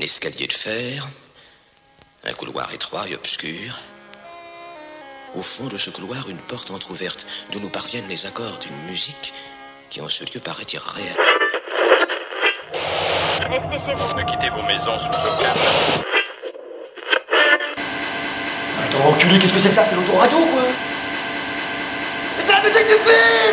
escalier de fer, un couloir étroit et obscur. Au fond de ce couloir, une porte entr'ouverte, d'où nous parviennent les accords d'une musique qui en ce lieu paraît irréelle. Restez chez vous. Ne quittez vos maisons sous aucun prétexte. Attends, enculé, qu'est-ce que c'est que ça? C'est l'autoradio, quoi? Mais c'est la musique du film!